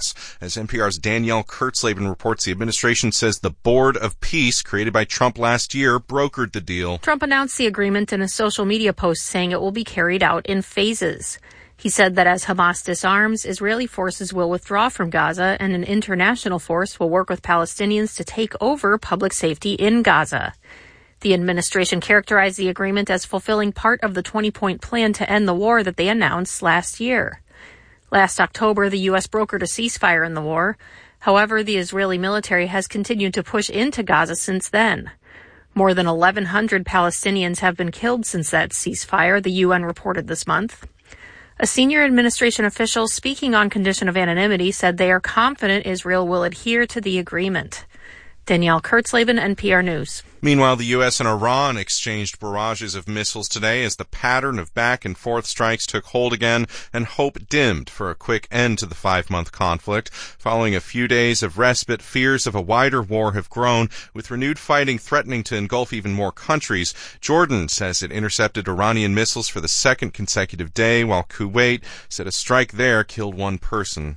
Hamas. As NPR's Danielle Kurtzleben reports, the administration says the Board of Peace, created by Trump last year, brokered the deal. Trump announced the agreement in a social media post saying it will be carried out in phases. He said that as Hamas disarms, Israeli forces will withdraw from Gaza and an international force will work with Palestinians to take over public safety in Gaza. The administration characterized the agreement as fulfilling part of the 20-point plan to end the war that they announced last year. Last October, the U.S. brokered a ceasefire in the war. However, the Israeli military has continued to push into Gaza since then. More than 1,100 Palestinians have been killed since that ceasefire, the UN reported this month. A senior administration official speaking on condition of anonymity said they are confident Israel will adhere to the agreement. Danielle Kurtzleben, NPR News. Meanwhile, the U.S. and Iran exchanged barrages of missiles today as the pattern of back-and-forth strikes took hold again and hope dimmed for a quick end to the 5-month conflict. Following a few days of respite, fears of a wider war have grown, with renewed fighting threatening to engulf even more countries. Jordan says it intercepted Iranian missiles for the second consecutive day, while Kuwait said a strike there killed one person.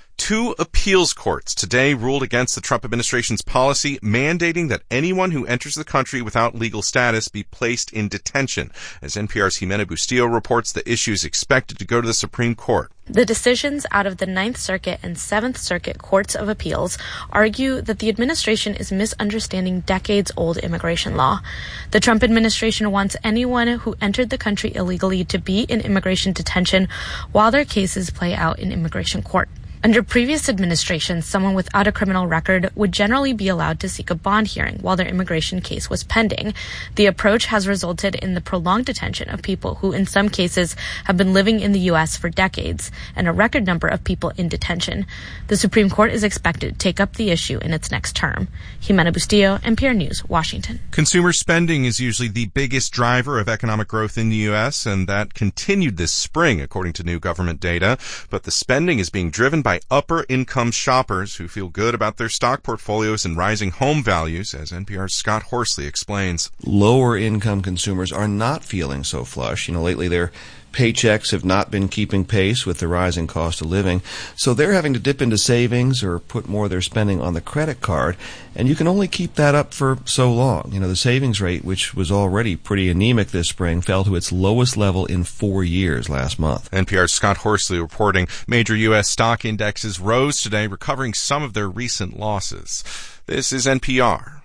2 appeals courts today ruled against the Trump administration's policy mandating that anyone who enters the country without legal status be placed in detention. As NPR's Jimena Bustillo reports, the issue is expected to go to the Supreme Court. The decisions out of the Ninth Circuit and Seventh Circuit Courts of Appeals argue that the administration is misunderstanding decades-old immigration law. The Trump administration wants anyone who entered the country illegally to be in immigration detention while their cases play out in immigration court. Under previous administrations, someone without a criminal record would generally be allowed to seek a bond hearing while their immigration case was pending. The approach has resulted in the prolonged detention of people who, in some cases, have been living in the U.S. for decades, and a record number of people in detention. The Supreme Court is expected to take up the issue in its next term. Jimena Bustillo, NPR News, Washington. Consumer spending is usually the biggest driver of economic growth in the U.S., and that continued this spring, according to new government data. But the spending is being driven by upper-income shoppers who feel good about their stock portfolios and rising home values, as NPR's Scott Horsley explains. Lower-income consumers are not feeling so flush. Lately their paychecks have not been keeping pace with the rising cost of living, so they're having to dip into savings or put more of their spending on the credit card, and you can only keep that up for so long. The savings rate, which was already pretty anemic this spring, fell to its lowest level in 4 years last month. NPR's Scott Horsley reporting major U.S. stock indexes rose today, recovering some of their recent losses. This is NPR.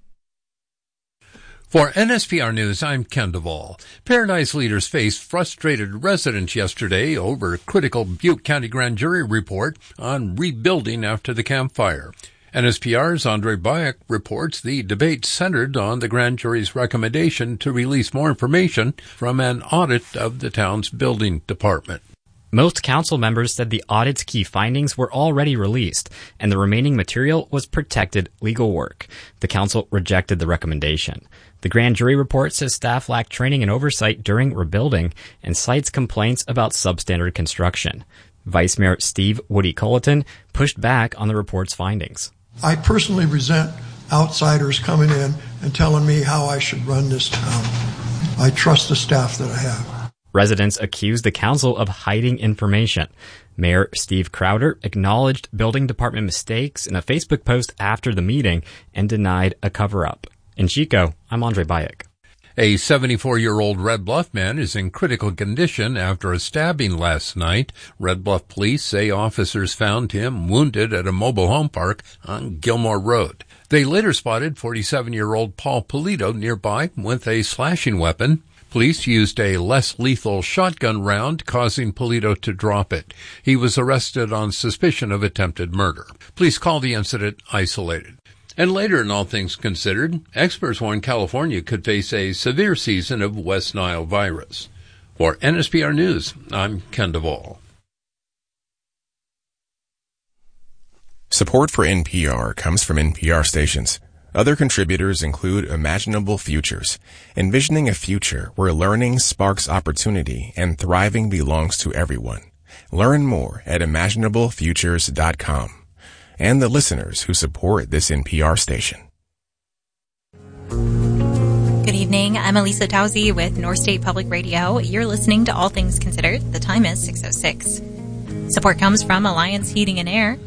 For NSPR News, I'm Ken Duvall. Paradise leaders faced frustrated residents yesterday over a critical Butte County grand jury report on rebuilding after the Camp Fire. NSPR's Andre Bayek reports the debate centered on the grand jury's recommendation to release more information from an audit of the town's building department. Most council members said the audit's key findings were already released, and the remaining material was protected legal work. The council rejected the recommendation. The grand jury report says staff lacked training and oversight during rebuilding and cites complaints about substandard construction. Vice Mayor Steve Woody Culleton pushed back on the report's findings. I personally resent outsiders coming in and telling me how I should run this town. I trust the staff that I have. Residents accused the council of hiding information. Mayor Steve Crowder acknowledged building department mistakes in a Facebook post after the meeting and denied a cover-up. In Chico, I'm Andre Bayek. A 74-year-old Red Bluff man is in critical condition after a stabbing last night. Red Bluff police say officers found him wounded at a mobile home park on Gilmore Road. They later spotted 47-year-old Paul Polito nearby with a slashing weapon. Police used a less lethal shotgun round, causing Polito to drop it. He was arrested on suspicion of attempted murder. Police call the incident isolated. And later, in All Things Considered, experts warn California could face a severe season of West Nile virus. For NSPR News, I'm Ken Duvall. Support for NPR comes from NPR stations. Other contributors include Imaginable Futures, envisioning a future where learning sparks opportunity and thriving belongs to everyone. Learn more at imaginablefutures.com. And the listeners who support this NPR station. Good evening. I'm Elisa Tauzi with North State Public Radio. You're listening to All Things Considered. The time is 6:06. Support comes from Alliance Heating and Air.